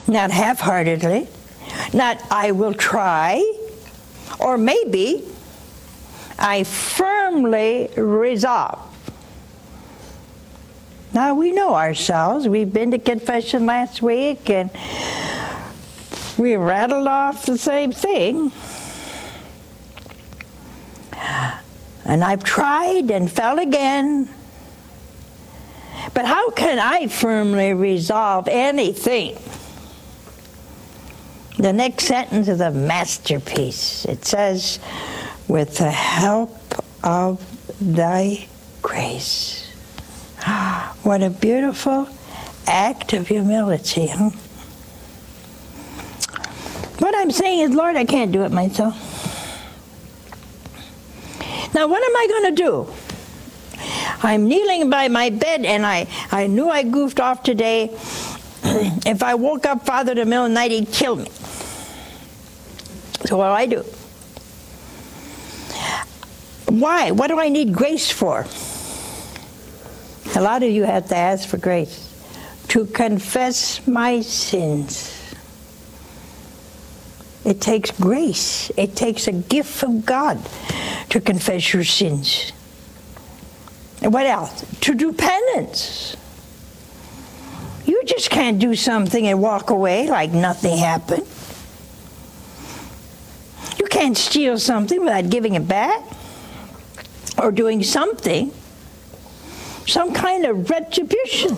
Not half-heartedly. Not, I will try. Or maybe, I firmly resolve. Now, we know ourselves. We've been to confession last week, and we rattled off the same thing. And I've tried and fell again. But how can I firmly resolve anything? The next sentence is a masterpiece. It says, with the help of thy grace. What a beautiful act of humility, huh? What I'm saying is, Lord, I can't do it myself. Now, what am I going to do? I'm kneeling by my bed, and I knew I goofed off today. If I woke up Father in the middle of the night, he'd kill me. So what do I do? Why? What do I need grace for? A lot of you have to ask for grace. To confess my sins. It takes grace. It takes a gift from God to confess your sins. And what else? To do penance. You just can't do something and walk away like nothing happened. You can't steal something without giving it back or doing something, some kind of retribution.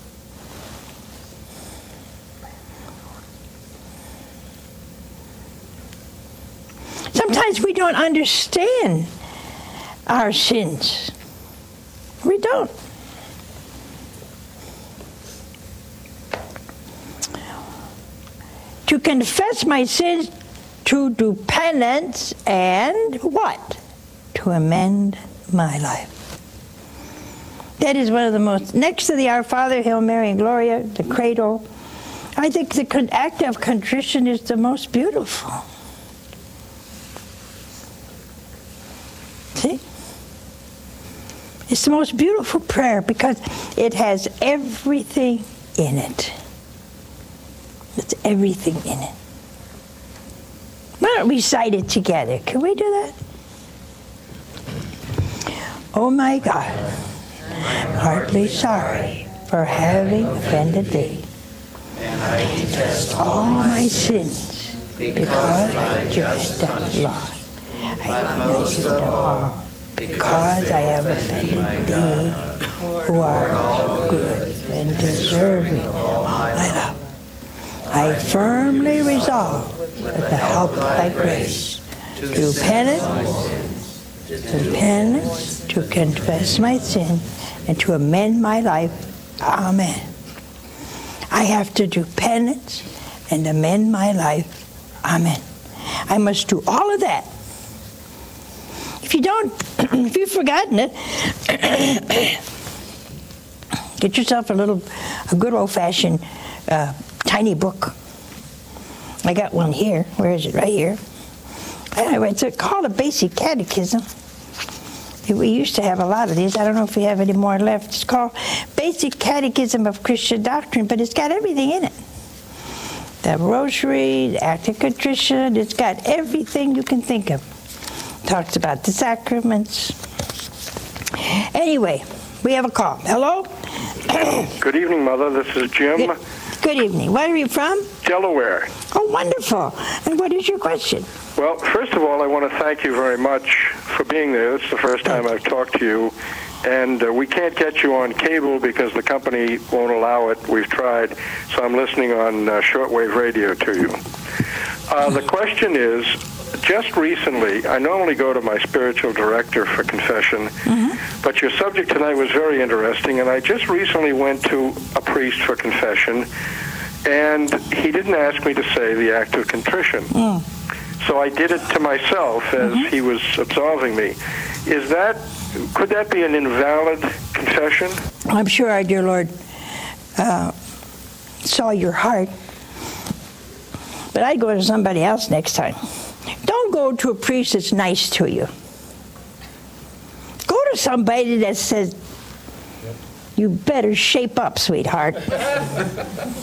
Sometimes we don't understand our sins. We don't. To confess my sins, to do penance, and what? To amend my life. That is one of the most, next to the Our Father, Hail Mary, and Gloria, the Credo, I think the act of contrition is the most beautiful. See? It's the most beautiful prayer because it has everything in it. It's everything in it. Why don't we recite it together? Can we do that? Oh my God, I'm heartily sorry for having offended thee. And I detest all my sins because I just law. I most of all because I have offended thee, who art all good and deserving of my love. I firmly resolve, with the help of thy grace, to penance, to confess my sin, and to amend my life. Amen. I have to do penance and amend my life. Amen. I must do all of that. If you don't, if you've forgotten it, get yourself a good old-fashioned tiny book. I got one here. Where is it? Right here. Anyway, it's called a Basic Catechism. We used to have a lot of these. I don't know if we have any more left. It's called Basic Catechism of Christian Doctrine, but it's got everything in it. The Rosary, the Act of Contrition, it's got everything you can think of. It talks about the sacraments. Anyway, we have a call. Hello? Good evening, Mother. This is Jim. Good evening. Where are you from? Delaware. Oh, wonderful. And what is your question? Well, first of all, I want to thank you very much for being there. This is the first time I've talked to you. And we can't get you on cable because the company won't allow it. We've tried. So I'm listening on shortwave radio to you. The question is, just recently, I normally go to my spiritual director for confession, but your subject tonight was very interesting, and I just recently went to a priest for confession, and he didn't ask me to say the act of contrition. So I did it to myself as he was absolving me. Could that be an invalid confession? I'm sure our dear Lord saw your heart, but I'd go to somebody else next time. Don't go to a priest that's nice to you. Go to somebody that says, you better shape up, sweetheart.